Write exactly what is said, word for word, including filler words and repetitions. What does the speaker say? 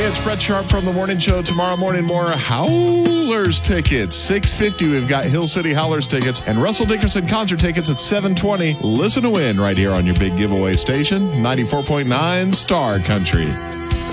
Hey, it's Brett Sharp from The Morning Show. Tomorrow morning, more Howlers tickets. six fifty, we've got Hill City Howlers tickets and Russell Dickerson concert tickets at seven twenty. Listen to win right here on your big giveaway station, ninety-four point nine Star Country.